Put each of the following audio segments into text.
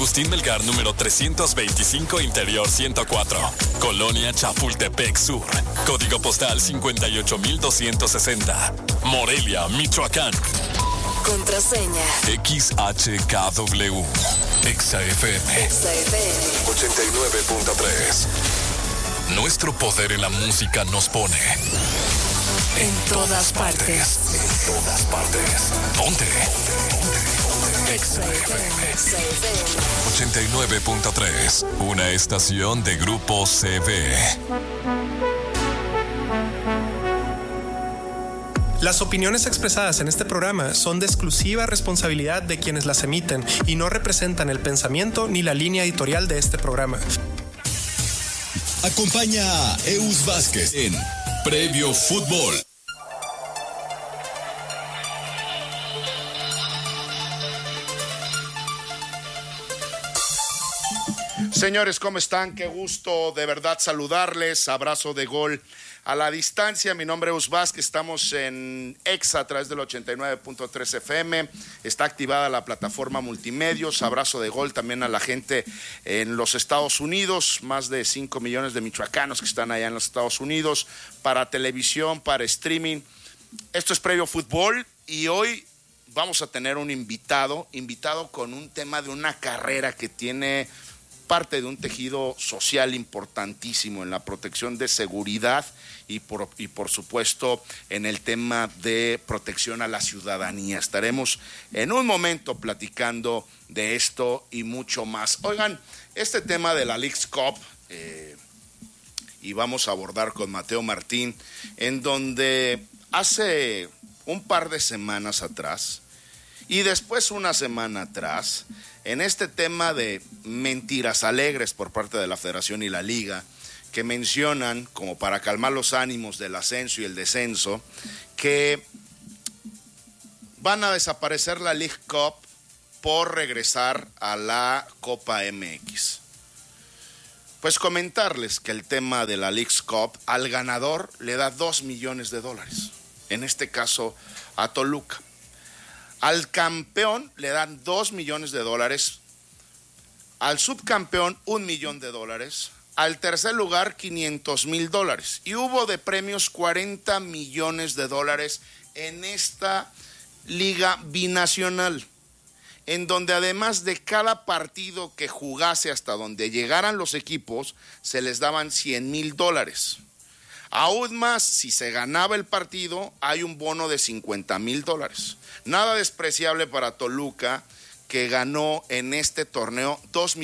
Agustín Melgar, número 325, Interior 104. Colonia Chapultepec Sur. Código postal 58260. Morelia, Michoacán. Contraseña XHKW. XFM 89.3. Nuestro poder en la música nos pone en todas partes. En todas partes. Ponte. XFM 89.3. Una estación de Grupo CV. Las opiniones expresadas en este programa son de exclusiva responsabilidad de quienes las emiten y no representan el pensamiento ni la línea editorial de este programa. Acompaña a Eus Vázquez en Previo Fútbol. Señores, ¿cómo están? Qué gusto de verdad saludarles. Abrazo de gol a la distancia. Mi nombre es Eus Vázquez. Estamos en EXA a través del 89.3 FM. Está activada la plataforma Multimedios. Abrazo de gol también a la gente en los Estados Unidos. Más de 5 millones de michoacanos que están allá en los Estados Unidos. Para televisión, para streaming. Esto es Previo Fútbol y hoy vamos a tener un invitado con un tema de una carrera que tiene parte de un tejido social importantísimo en la protección de seguridad y por supuesto en el tema de protección a la ciudadanía. Estaremos en un momento platicando de esto y mucho más. Oigan, este tema de la Leagues Cup y vamos a abordar con Mateo Martín, en donde hace un par de semanas atrás y después una semana atrás, en este tema de mentiras alegres por parte de la Federación y la Liga, que mencionan, como para calmar los ánimos del ascenso y el descenso, que van a desaparecer la League Cup por regresar a la Copa MX. Pues comentarles que el tema de la Leagues Cup al ganador le da $2 millones, en este caso a Toluca. Al campeón le dan $2 millones, al subcampeón $1 millón, al tercer lugar $500,000 y hubo de premios $40 millones en esta liga binacional, en donde además de cada partido que jugase hasta donde llegaran los equipos, se les daban $100,000. Aún más, si se ganaba el partido, hay un bono de $50,000. Nada despreciable para Toluca, que ganó en este torneo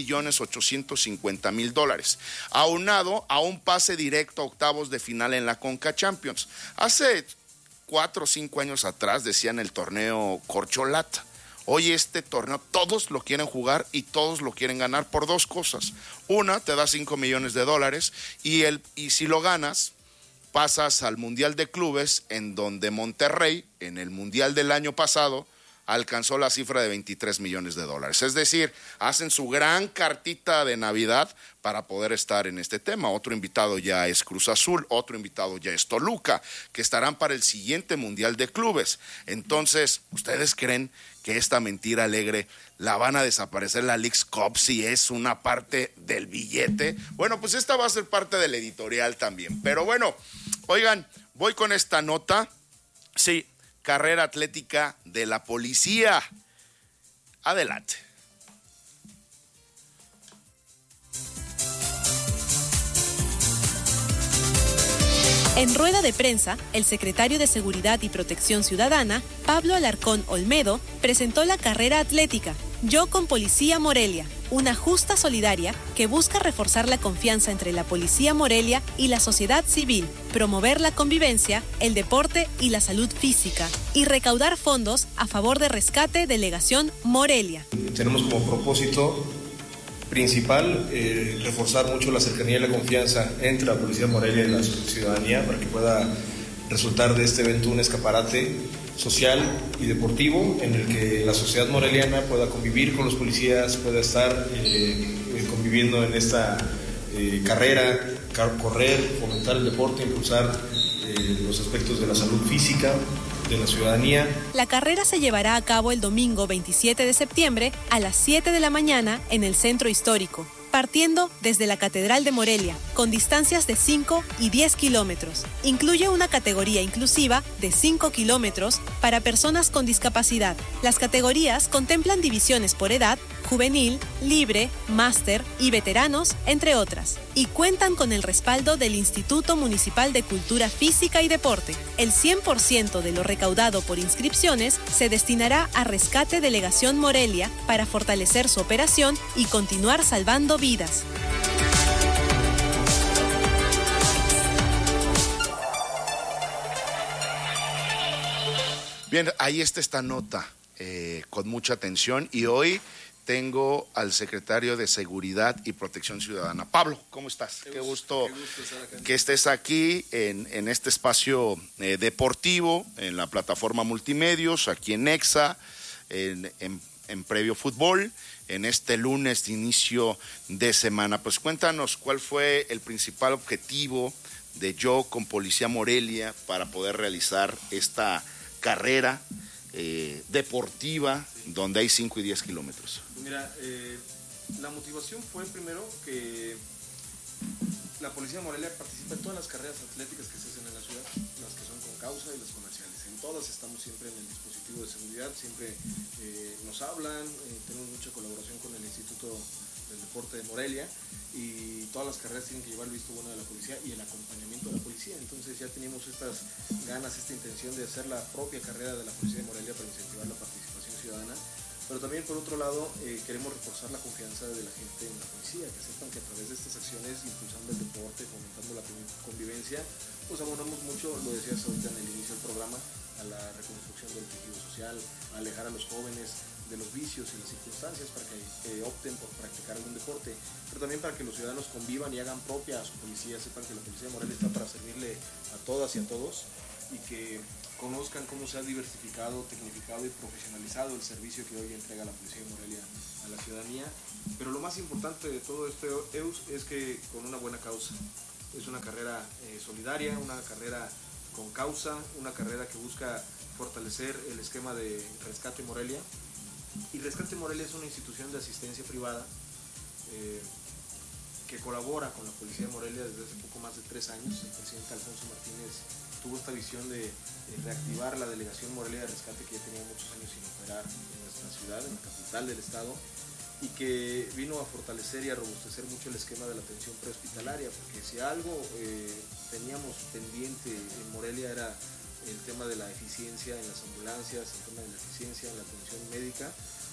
$2,850,000, aunado a un pase directo a octavos de final en la Conca Champions. Hace 4 o 5 años atrás decían el torneo corcholata. Hoy este torneo todos lo quieren jugar y todos lo quieren ganar por dos cosas. Una, te da $5 millones y si lo ganas, pasas al Mundial de Clubes, en donde Monterrey, en el Mundial del año pasado, alcanzó la cifra de $23 millones. Es decir, hacen su gran cartita de Navidad para poder estar en este tema. Otro invitado ya es Cruz Azul, otro invitado ya es Toluca, que estarán para el siguiente Mundial de Clubes. Entonces, ¿ustedes creen que esta mentira alegre la van a desaparecer la Leagues Cup si es una parte del billete? Bueno, pues esta va a ser parte del editorial también. Pero bueno, oigan, voy con esta nota. Sí, carrera atlética de la policía. Adelante. En rueda de prensa, el secretario de Seguridad y Protección Ciudadana, Pablo Alarcón Olmedo, presentó la carrera atlética Yo con Policía Morelia, una justa solidaria que busca reforzar la confianza entre la Policía Morelia y la sociedad civil, promover la convivencia, el deporte y la salud física, y recaudar fondos a favor de Rescate Delegación Morelia. Tenemos como propósito principal reforzar mucho la cercanía y la confianza entre la Policía Morelia y la ciudadanía para que pueda resultar de este evento un escaparate social y deportivo en el que la sociedad moreliana pueda convivir con los policías, pueda estar conviviendo en esta carrera, correr, fomentar el deporte, impulsar los aspectos de la salud física de la ciudadanía. La carrera se llevará a cabo el domingo 27 de septiembre a las 7 de la mañana en el Centro Histórico, partiendo desde la Catedral de Morelia, con distancias de 5 y 10 kilómetros. Incluye una categoría inclusiva de 5 kilómetros para personas con discapacidad. Las categorías contemplan divisiones por edad, juvenil, libre, máster y veteranos, entre otras, y cuentan con el respaldo del Instituto Municipal de Cultura Física y Deporte. El 100% de lo recaudado por inscripciones se destinará a Rescate Delegación Morelia para fortalecer su operación y continuar salvando vidas. Bien, ahí está esta nota con mucha atención y hoy tengo al secretario de Seguridad y Protección Ciudadana. Pablo, ¿cómo estás? Qué gusto que estés aquí en este espacio deportivo, en la plataforma Multimedios, aquí en EXA, en Previo Fútbol, en este lunes de inicio de semana. Pues cuéntanos cuál fue el principal objetivo de Yo con Policía Morelia para poder realizar esta carrera deportiva donde hay 5 y 10 kilómetros. Mira, la motivación fue primero que la Policía de Morelia participa en todas las carreras atléticas que se hacen en la ciudad, las que son con causa y las comerciales. En todas estamos siempre en el dispositivo de seguridad, siempre nos hablan, tenemos mucha colaboración con el Instituto del Deporte de Morelia y todas las carreras tienen que llevar el visto bueno de la policía y el acompañamiento de la policía. Entonces ya teníamos estas ganas, esta intención de hacer la propia carrera de la Policía de Morelia para incentivar la participación ciudadana. Pero también, por otro lado, queremos reforzar la confianza de la gente en la policía, que sepan que a través de estas acciones, impulsando el deporte, fomentando la convivencia, pues abonamos mucho, lo decías ahorita en el inicio del programa, a la reconstrucción del tejido social, a alejar a los jóvenes de los vicios y las circunstancias para que opten por practicar algún deporte, pero también para que los ciudadanos convivan y hagan propia a su policía, sepan que la Policía de Morelia está para servirle a todas y a todos y que conozcan cómo se ha diversificado, tecnificado y profesionalizado el servicio que hoy entrega la Policía de Morelia a la ciudadanía. Pero lo más importante de todo esto, Eus, es que con una buena causa. Es una carrera solidaria, una carrera con causa, una carrera que busca fortalecer el esquema de Rescate Morelia. Y Rescate Morelia es una institución de asistencia privada que colabora con la Policía de Morelia desde hace poco más de 3 años. El presidente Alfonso Martínez tuvo esta visión de reactivar la Delegación Morelia de Rescate, que ya tenía muchos años sin operar en nuestra ciudad, en la capital del estado, y que vino a fortalecer y a robustecer mucho el esquema de la atención prehospitalaria, porque si algo teníamos pendiente en Morelia era el tema de la eficiencia en las ambulancias, el tema de la eficiencia en la atención médica.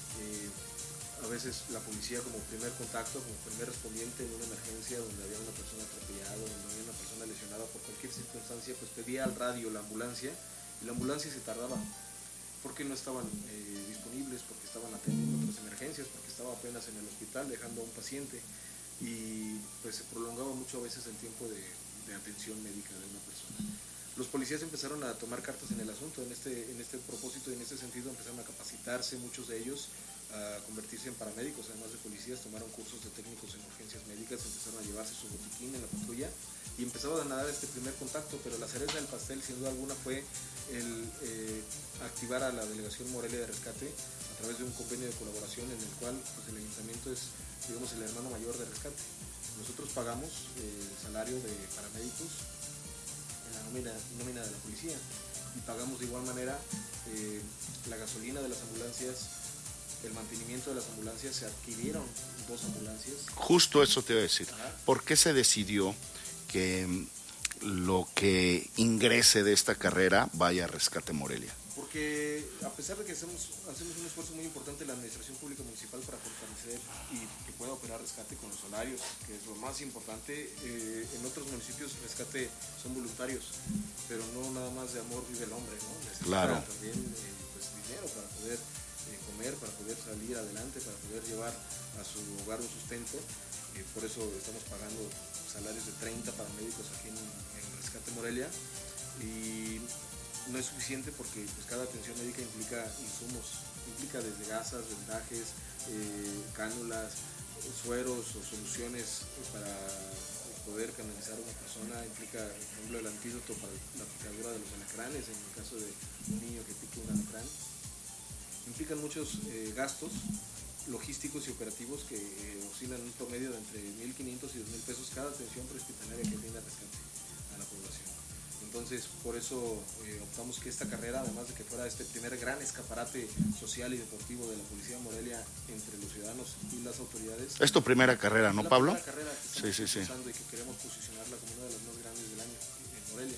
A veces la policía como primer contacto, como primer respondiente en una emergencia donde había una persona atropellada, donde había una persona lesionada por cualquier circunstancia, pues pedía al radio la ambulancia y la ambulancia se tardaba porque no estaban disponibles, porque estaban atendiendo otras emergencias, porque estaba apenas en el hospital dejando a un paciente y pues se prolongaba mucho a veces el tiempo de atención médica de una persona. Los policías empezaron a tomar cartas en el asunto, en este propósito y en este sentido empezaron a capacitarse, muchos de ellos a convertirse en paramédicos, además de policías, tomaron cursos de técnicos en urgencias médicas, empezaron a llevarse su botiquín en la patrulla y empezaron a dar este primer contacto, pero la cereza del pastel, sin duda alguna, fue el activar a la Delegación Morelia de Rescate a través de un convenio de colaboración en el cual pues, el ayuntamiento es, digamos, el hermano mayor de Rescate. Nosotros pagamos el salario de paramédicos en la nómina de la policía y pagamos de igual manera la gasolina de las ambulancias, el mantenimiento de las ambulancias. Se adquirieron 2 ambulancias. Justo eso te iba a decir. Ajá. ¿Por qué se decidió que lo que ingrese de esta carrera vaya a Rescate Morelia? Porque a pesar de que hacemos un esfuerzo muy importante en la Administración Pública Municipal para fortalecer y que pueda operar Rescate con los salarios, que es lo más importante, en otros municipios Rescate son voluntarios, pero no nada más de amor vive el hombre, ¿no? Necesita claro. también pues, dinero para poder comer, para poder salir adelante, para poder llevar a su hogar un sustento. Por eso estamos pagando salarios de 30 paramédicos aquí en Rescate Morelia y no es suficiente porque pues, cada atención médica implica insumos, implica desde gasas, vendajes, cánulas, sueros o soluciones para poder canalizar a una persona implica, por ejemplo, el antídoto para la picadura de los alacranes, en el caso de un niño que pique un alacrán. Implican muchos gastos logísticos y operativos que oscilan un promedio de entre 1.500 y 2.000 pesos cada atención prehospitalaria que brinda rescate a la población. Entonces, por eso optamos que esta carrera, además de que fuera este primer gran escaparate social y deportivo de la Policía de Morelia entre los ciudadanos y las autoridades. Es tu primera carrera, ¿no, Pablo? Es la primera carrera que estamos impulsando y que queremos posicionarla como una de las más grandes del año en Morelia.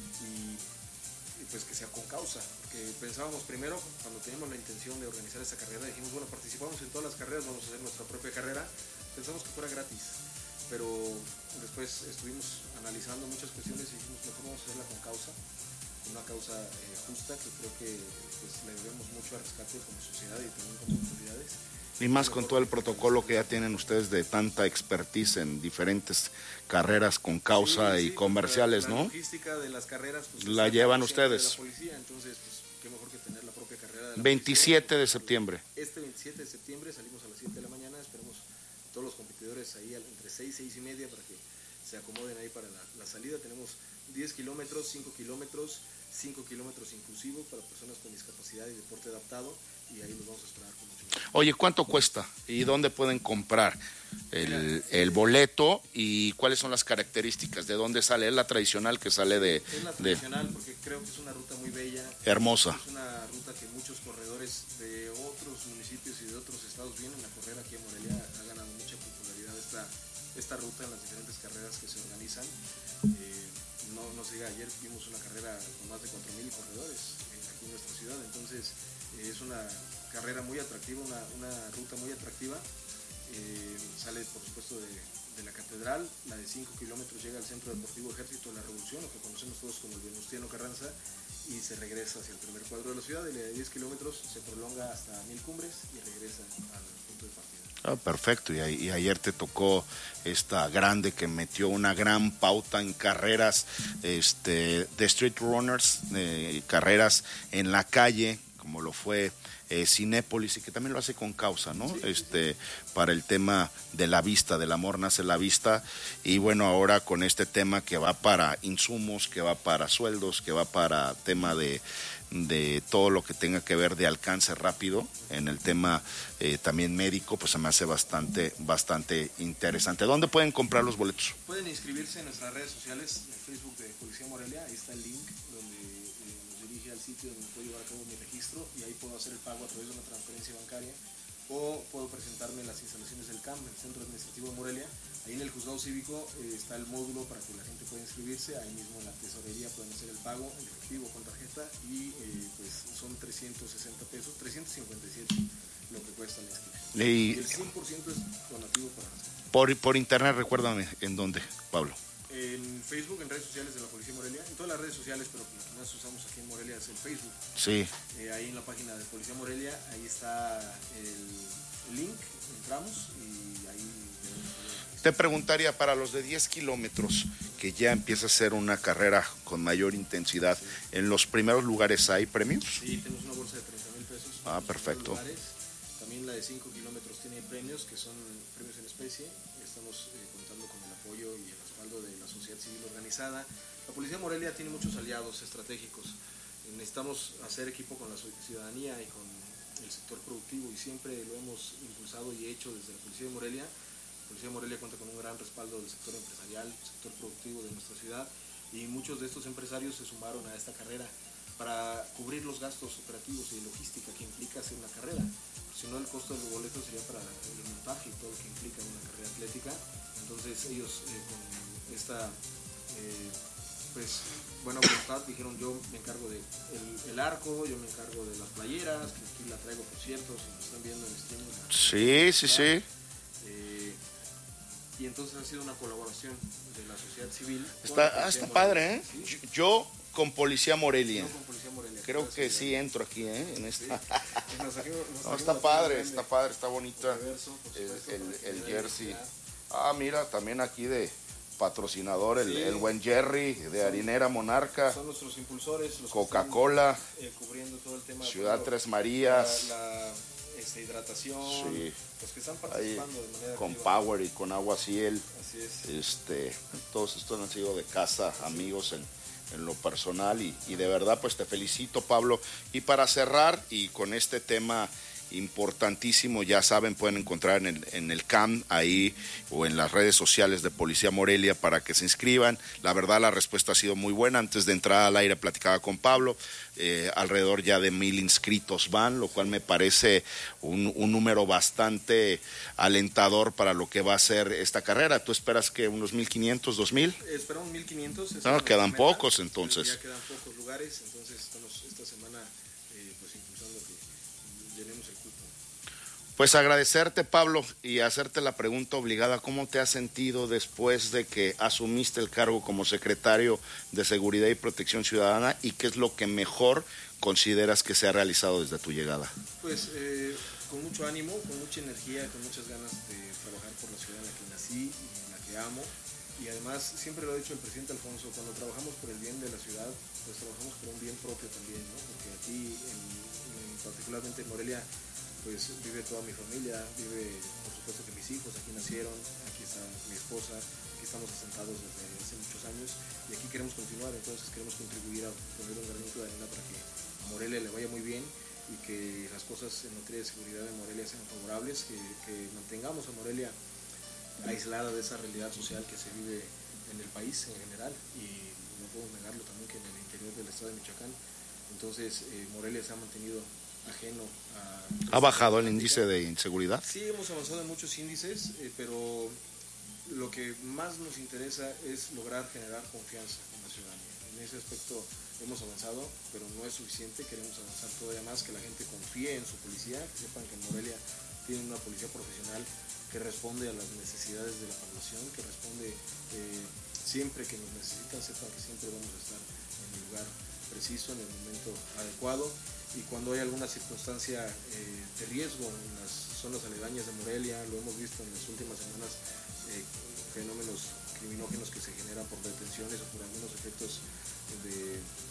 Y pues que sea con causa, porque pensábamos primero, cuando teníamos la intención de organizar esta carrera, dijimos, bueno, participamos en todas las carreras, vamos a hacer nuestra propia carrera, pensamos que fuera gratis, pero después estuvimos analizando muchas cuestiones y dijimos, mejor vamos a hacerla con causa, una causa justa, que creo que pues, le debemos mucho al rescate como sociedad y también como autoridades. Y más con todo el protocolo que ya tienen ustedes de tanta expertise en diferentes carreras con causa y comerciales, ¿no? La logística de las carreras pues, la llevan ustedes. De la policía, entonces, pues, qué mejor que tener la propia carrera de la 27 policía. de septiembre. Este 27 de septiembre salimos a las 7 de la mañana, esperemos todos los competidores ahí entre 6 y 6 y media para que se acomoden ahí para la salida. Tenemos 10 kilómetros, 5 kilómetros, 5 kilómetros inclusivos para personas con discapacidad y deporte adaptado, y ahí los vamos a esperar con mucho gusto. Oye, ¿cuánto cuesta? ¿Y dónde pueden comprar el boleto? ¿Y cuáles son las características? ¿De dónde sale? ¿Es la tradicional que sale de...? Es la tradicional porque creo que es una ruta muy bella. Hermosa. Es una ruta que muchos corredores de otros municipios y de otros estados vienen a correr aquí en Morelia. Ha ganado mucha popularidad esta ruta en las diferentes carreras que se organizan. No se diga, ayer vimos una carrera con más de 4,000 corredores aquí en nuestra ciudad, entonces es una carrera muy atractiva, una ruta muy atractiva. Sale por supuesto de la catedral, la de 5 kilómetros llega al Centro Deportivo Ejército de la Revolución, lo que conocemos todos como el Venustiano Carranza, y se regresa hacia el primer cuadro de la ciudad, y la de 10 kilómetros se prolonga hasta 1,000 cumbres y regresa al punto de partida. Perfecto, y ayer te tocó esta grande que metió una gran pauta en carreras de street runners, carreras en la calle, como lo fue Cinépolis, y que también lo hace con causa, ¿no? Sí. Para el tema de la vista, del amor nace la vista, y bueno, ahora con este tema que va para insumos, que va para sueldos, que va para tema de todo lo que tenga que ver de alcance rápido en el tema también médico, pues se me hace bastante interesante. ¿Dónde pueden comprar los boletos? Pueden inscribirse en nuestras redes sociales, en Facebook de Policía Morelia, ahí está el link donde nos dirige al sitio donde puedo llevar a cabo mi registro, y ahí puedo hacer el pago a través de una transferencia bancaria, o puedo presentarme en las instalaciones del CAM, el Centro Administrativo de Morelia. Ahí en el juzgado cívico está el módulo para que la gente pueda inscribirse. Ahí mismo en la tesorería pueden hacer el pago en efectivo con tarjeta, y pues son 360 pesos, 357 lo que cuesta la inscripción. Y el 100% es donativo para por internet, recuérdame, ¿en dónde, Pablo? En Facebook, en redes sociales de la Policía Morelia, en todas las redes sociales, pero lo que más usamos aquí en Morelia es el Facebook. Sí. Ahí en la página de Policía Morelia, ahí está el link, entramos y ahí... Te preguntaría, para los de 10 kilómetros, que ya empieza a ser una carrera con mayor intensidad, sí. ¿En los primeros lugares hay premios? Sí, tenemos una bolsa de 30,000 pesos. Perfecto. También la de 5 kilómetros tiene premios, que son premios en especie. Estamos contando con el apoyo y el respaldo de la sociedad civil organizada. La Policía de Morelia tiene muchos aliados estratégicos. Necesitamos hacer equipo con la ciudadanía y con el sector productivo, y siempre lo hemos impulsado y hecho desde la Policía de Morelia. La Policía de Morelia cuenta con un gran respaldo del sector empresarial, sector productivo de nuestra ciudad, y muchos de estos empresarios se sumaron a esta carrera para cubrir los gastos operativos y logística que implica hacer una carrera. Si no, el costo del boleto sería para el montaje y todo lo que implica una carrera atlética. Entonces ellos con esta pues buena voluntad dijeron, yo me encargo del arco, yo me encargo de las playeras, que aquí la traigo, por cierto, si nos están viendo en streaming. Sí. Y entonces ha sido una colaboración de la sociedad civil. Está padre, ¿eh? ¿Sí? Yo con Policía Morelia. Creo que sí entro aquí, en esta. No, está padre, está bonita el jersey. Mira, también aquí de patrocinador el buen Jerry, de Harinera Monarca. Son nuestros impulsores. Coca-Cola. Cubriendo todo el tema. Ciudad Tres Marías. hidratación, Sí. los que están participando de manera con activa. Power y con Agua Ciel. Así es. Todos estos han sido de casa, amigos en lo personal y de verdad pues te felicito, Pablo. Y para cerrar y con este tema importantísimo, ya saben, pueden encontrar en el CAM ahí o en las redes sociales de Policía Morelia para que se inscriban. La verdad la respuesta ha sido muy buena. Antes de entrar al aire platicaba con Pablo, alrededor ya de 1,000 inscritos van, lo cual me parece un número bastante alentador para lo que va a ser esta carrera. ¿Tú esperas que unos 1,500, 2,000? Esperamos 1,500. No, quedan pocos entonces. Ya quedan pocos lugares, entonces estamos esta semana pues impulsando que llenemos el cupo. Pues agradecerte, Pablo, y hacerte la pregunta obligada, ¿cómo te has sentido después de que asumiste el cargo como secretario de Seguridad y Protección Ciudadana y qué es lo que mejor consideras que se ha realizado desde tu llegada? Pues con mucho ánimo, con mucha energía, con muchas ganas de trabajar por la ciudad en la que nací y en la que amo. Y además, siempre lo ha dicho el presidente Alfonso, cuando trabajamos por el bien de la ciudad, pues trabajamos por un bien propio también, ¿no? Porque aquí, particularmente en Morelia, pues vive toda mi familia, vive por supuesto que mis hijos aquí nacieron, aquí está mi esposa, aquí estamos asentados desde hace muchos años y aquí queremos continuar, entonces queremos contribuir a poner un granito de arena para que a Morelia le vaya muy bien y que las cosas en materia de seguridad de Morelia sean favorables, que mantengamos a Morelia aislada de esa realidad social que se vive en el país en general y no puedo negarlo también que en el interior del estado de Michoacán. Entonces Morelia se ha mantenido ajeno a... ¿Ha bajado el índice de inseguridad? Sí, hemos avanzado en muchos índices, pero lo que más nos interesa es lograr generar confianza en la ciudadanía. En ese aspecto hemos avanzado, pero no es suficiente, queremos avanzar todavía más, que la gente confíe en su policía, que sepan que en Morelia tienen una policía profesional que responde a las necesidades de la población, que responde siempre que nos necesitan, sepan que siempre vamos a estar en el lugar preciso, en el momento adecuado. Y cuando hay alguna circunstancia de riesgo en las zonas aledañas de Morelia, lo hemos visto en las últimas semanas, fenómenos criminógenos que se generan por detenciones o por algunos efectos de